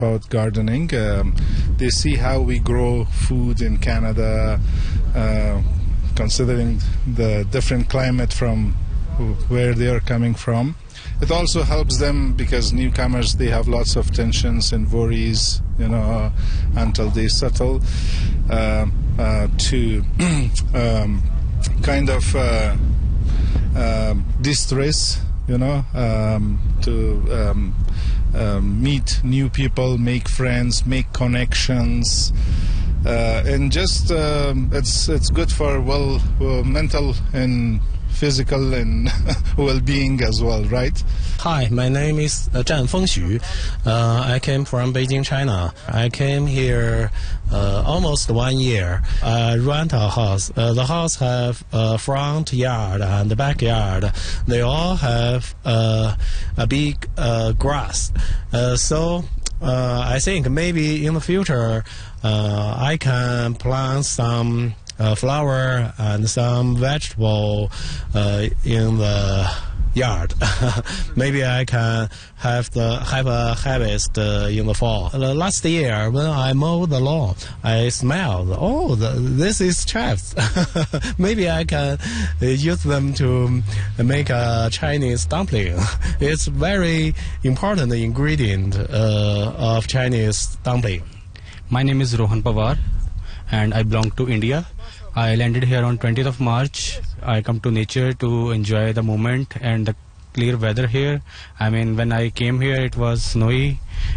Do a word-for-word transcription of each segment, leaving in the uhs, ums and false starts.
about gardening. Um, they see how we grow food in Canada, uh, considering the different climate from where they are coming from. It also helps them because newcomers, they have lots of tensions and worries, you know, uh, until they settle, uh, uh, to um, kind of uh, uh, distress, you know, um, to um, um, meet new people, make friends, make connections. Uh, and just um, it's it's good for well uh, mental and physical and well-being as well, right? Hi, my name is uh, Zhan Fengxu. Uh, I came from Beijing, China. I came here uh, almost one year. I rent a house. Uh, the house have a front yard and a backyard. They all have uh, a big uh, grass. Uh, so uh, I think maybe in the future uh, I can plant some Uh, flower and some vegetable uh, in the yard. Maybe I can have the have a harvest uh, in the fall. Uh, last year when I mowed the lawn, I smelled, oh, the, this is chives. Maybe I can uh, use them to make a Chinese dumpling. It's very important ingredient uh, of Chinese dumpling. My name is Rohan Pawar and I belong to India. I landed here on twentieth of March. I come to nature to enjoy the moment and the clear weather here. I mean, when I came here, it was snowy,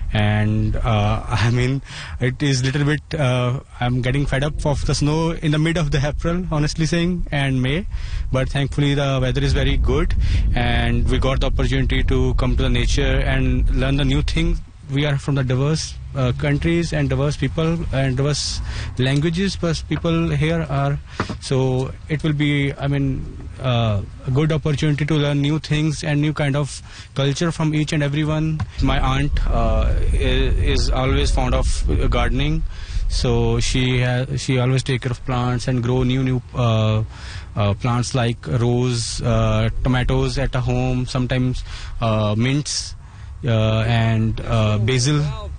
and uh, I mean, it is little bit. Uh, I'm getting fed up of the snow in the mid of the April, honestly saying, and May. But thankfully, the weather is very good, and we got the opportunity to come to the nature and learn the new things. We are from the diverse uh, countries and diverse people and diverse languages, but people here are, so it will be, I mean, uh, a good opportunity to learn new things and new kind of culture from each and everyone. My aunt uh, is, is always fond of gardening, so she has, she always take care of plants and grow new new uh, uh, plants like rose, uh, tomatoes at a home, sometimes uh, mints. Uh, and uh, basil,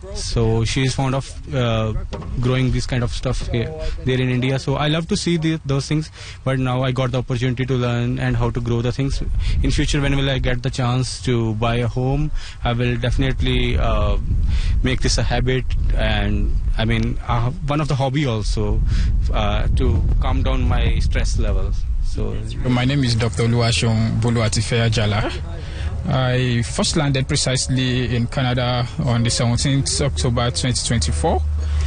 so she is fond of uh, growing this kind of stuff here, there in India. So I love to see the, those things, but now I got the opportunity to learn and how to grow the things. In future, when will I get the chance to buy a home, I will definitely uh, make this a habit, and I mean uh, one of the hobby also uh, to calm down my stress levels. So my name is Doctor Oluwaseun Boluwatifeya Jala. I first landed precisely in Canada on the seventeenth of October twenty twenty-four,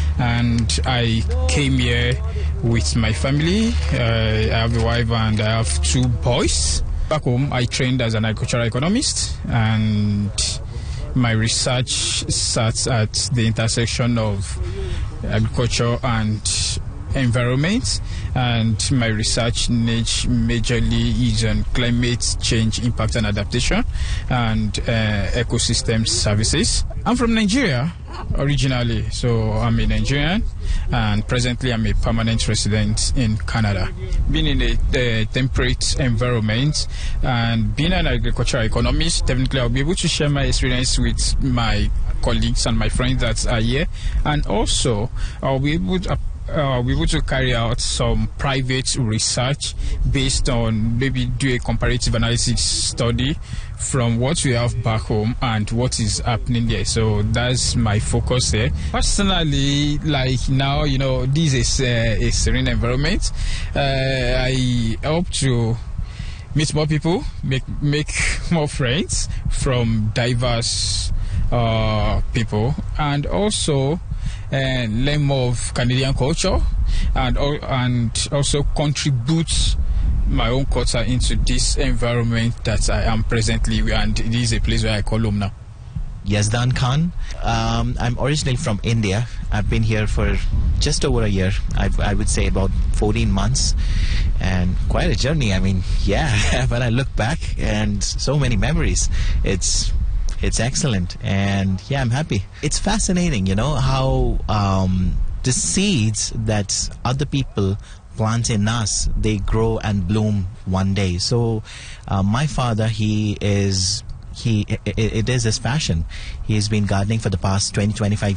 and I came here with my family. Uh, I have a wife and I have two boys. Back home, I trained as an agricultural economist, and my research sat at the intersection of agriculture and environment, and my research niche majorly is on climate change impact and adaptation and uh, ecosystem services. I'm from Nigeria originally, so I'm a Nigerian, and presently I'm a permanent resident in Canada. Being in a, a temperate environment and being an agricultural economist, definitely I'll be able to share my experience with my colleagues and my friends that are here, and also I'll be able to Uh, we want to carry out some private research based on maybe do a comparative analysis study from what we have back home and what is happening there. So that's my focus here. Personally, like now, you know, this is uh, a serene environment. Uh, I hope to meet more people, make make more friends from diverse uh, people, and also and learn more of Canadian culture, and and also contribute my own culture into this environment that I am presently, and it is a place where I call home now. Yazdan Khan. Um, I'm originally from India. I've been here for just over a year. I've, I would say about fourteen months, and quite a journey. I mean, yeah, when I look back, and so many memories. It's It's excellent, and yeah, I'm happy. It's fascinating, you know, how um, the seeds that other people plant in us, they grow and bloom one day. So uh, my father, he is he it, it is his passion. He has been gardening for the past twenty, twenty-five